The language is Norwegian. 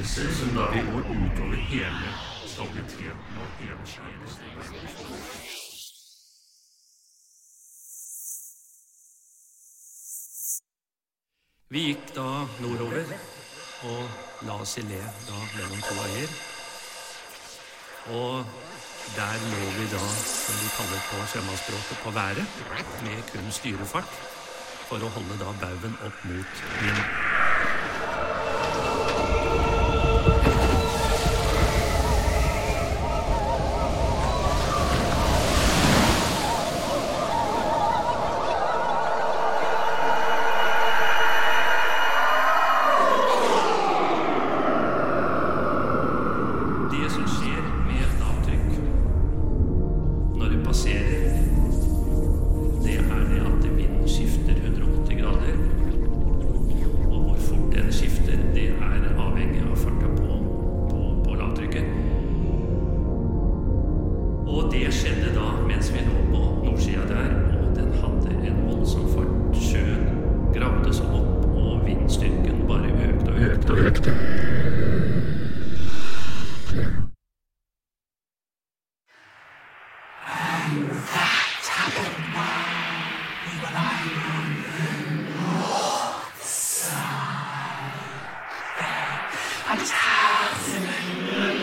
hendelse som da vil gå utover hele stabiliteten og hele skjønnheten. Vi gikk da nordover og la oss i le da mellom to øyer. Og der lå vi da, som vi kaller på sjømannsspråket, på været, med kun styrefart, for å holde da baugen opp mot vind. Fantastic.